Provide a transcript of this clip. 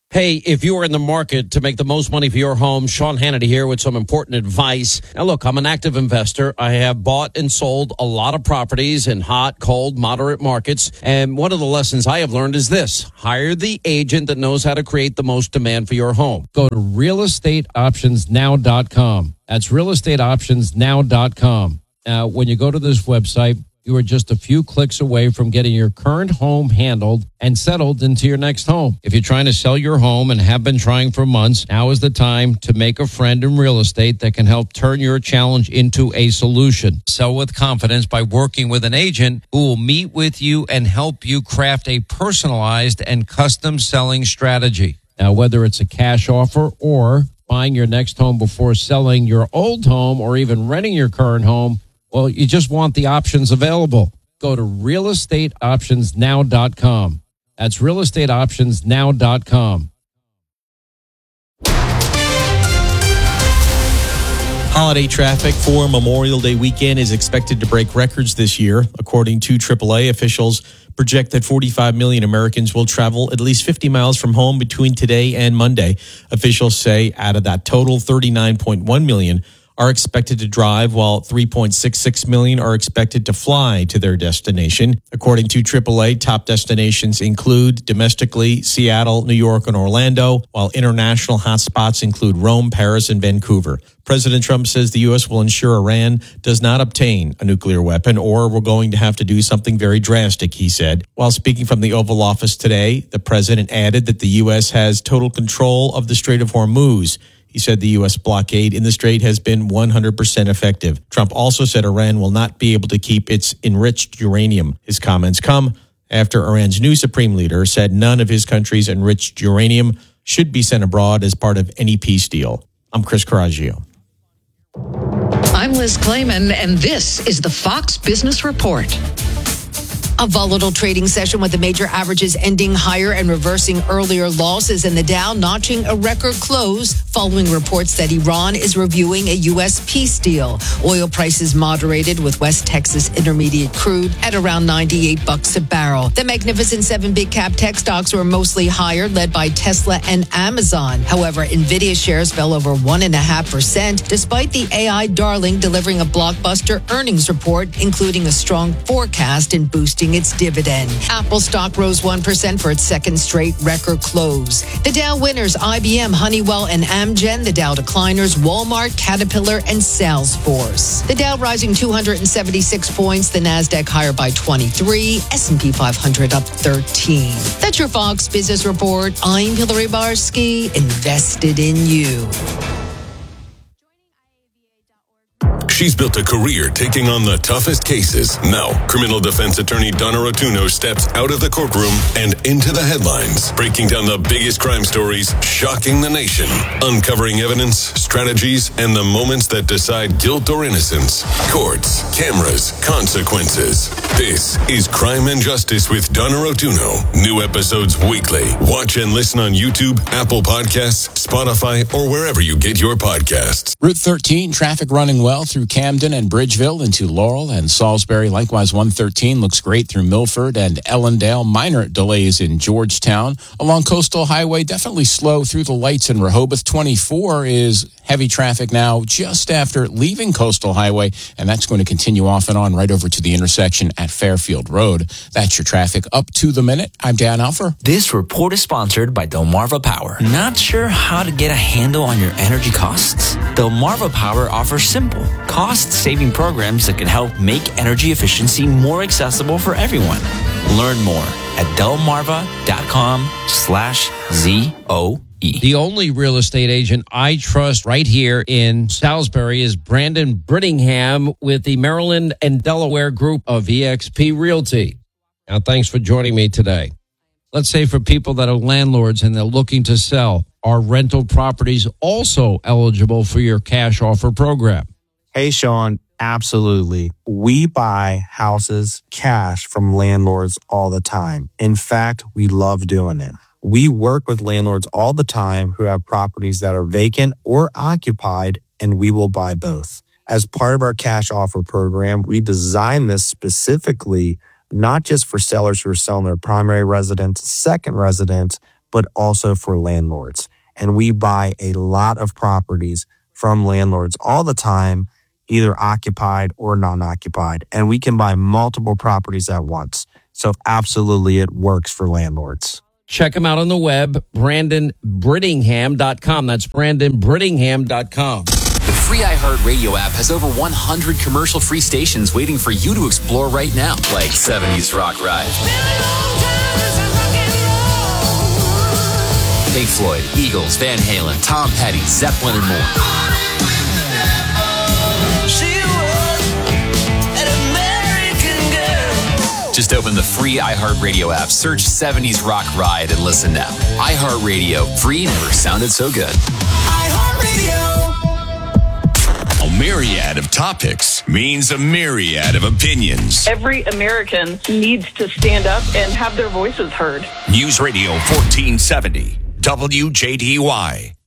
Hey, if you are in the market to make the most money for your home, Sean Hannity here with some important advice. Now, look, I'm an active investor. I have bought and sold a lot of properties in hot, cold, moderate markets. And one of the lessons I have learned is this: hire the agent that knows how to create the most demand for your home. Go to realestateoptionsnow.com. That's realestateoptionsnow.com. Now, when you go to this website, you are just a few clicks away from getting your current home handled and settled into your next home. If you're trying to sell your home and have been trying for months, now is the time to make a friend in real estate that can help turn your challenge into a solution. Sell with confidence by working with an agent who will meet with you and help you craft a personalized and custom selling strategy. Now, whether it's a cash offer or buying your next home before selling your old home or even renting your current home, well, you just want the options available. Go to realestateoptionsnow.com. That's realestateoptionsnow.com. Holiday traffic for Memorial Day weekend is expected to break records this year. According to AAA, officials project that 45 million Americans will travel at least 50 miles from home between today and Monday. Officials say out of that total, 39.1 million are expected to drive, while 3.66 million are expected to fly to their destination. According to AAA, top destinations include domestically Seattle, New York, and Orlando, while international hotspots include Rome, Paris, and Vancouver. President Trump says the U.S. will ensure Iran does not obtain a nuclear weapon, or we're going to have to do something very drastic, he said. While speaking from the Oval Office today, the president added that the U.S. has total control of the Strait of Hormuz. He said the U.S. blockade in the strait has been 100% effective. Trump also said Iran will not be able to keep its enriched uranium. His comments come after Iran's new supreme leader said none of his country's enriched uranium should be sent abroad as part of any peace deal. I'm Chris Coraggio. I'm Liz Clayman, and this is the Fox Business Report. A volatile trading session with the major averages ending higher and reversing earlier losses, and the Dow notching a record close following reports that Iran is reviewing a U.S. peace deal. Oil prices moderated with West Texas Intermediate crude at around $98 a barrel. The Magnificent Seven big cap tech stocks were mostly higher, led by Tesla and Amazon. However, Nvidia shares fell over 1.5%, despite the AI darling delivering a blockbuster earnings report, including a strong forecast and boosting its dividend. Apple stock rose 1% for its second straight record close. The Dow winners, IBM, Honeywell, and Amgen. The Dow decliners, Walmart, Caterpillar, and Salesforce. The Dow rising 276 points. The Nasdaq higher by 23. S&P 500 up 13. That's your Fox Business Report. I'm Hillary Barsky, invested in you. She's built a career taking on the toughest cases. Now, criminal defense attorney Donna Rotuno steps out of the courtroom and into the headlines, breaking down the biggest crime stories, shocking the nation, uncovering evidence, strategies, and the moments that decide guilt or innocence. Courts, cameras, consequences. This is Crime and Justice with Donna Rotuno. New episodes weekly. Watch and listen on YouTube, Apple Podcasts, Spotify, or wherever you get your podcasts. Route 13, traffic running well through Camden and Bridgeville into Laurel and Salisbury. Likewise, 113 looks great through Milford and Ellendale. Minor delays in Georgetown. Along Coastal Highway, definitely slow through the lights in Rehoboth. 24 is heavy traffic now just after leaving Coastal Highway, and that's going to continue off and on right over to the intersection at Fairfield Road. That's your traffic up to the minute. I'm Dan Alfer. This report is sponsored by Delmarva Power. Not sure how to get a handle on your energy costs? Delmarva Power offers simple, cost-saving programs that can help make energy efficiency more accessible for everyone. Learn more at delmarva.com/ZOE. The only real estate agent I trust right here in Salisbury is Brandon Brittingham with the Maryland and Delaware group of eXp Realty. Now, thanks for joining me today. Let's say for people that are landlords and they're looking to sell, are rental properties also eligible for your cash offer program? Hey, Sean, absolutely. We buy houses cash from landlords all the time. In fact, we love doing it. We work with landlords all the time who have properties that are vacant or occupied, and we will buy both. As part of our cash offer program, we designed this specifically not just for sellers who are selling their primary residence, second residence, but also for landlords. And we buy a lot of properties from landlords all the time, either occupied or non-occupied. And we can buy multiple properties at once. So absolutely, it works for landlords. Check him out on the web, BrandonBrittingham.com. That's BrandonBrittingham.com. The free iHeartRadio app has over 100 commercial-free stations waiting for you to explore right now, like 70s Rock Ride, Pink Floyd, Eagles, Van Halen, Tom Petty, Zeppelin, and more. Just open the free iHeartRadio app, search 70s Rock Ride, and listen now. iHeartRadio, free never sounded so good. iHeartRadio. A myriad of topics means a myriad of opinions. Every American needs to stand up and have their voices heard. News Radio 1470, WJDY.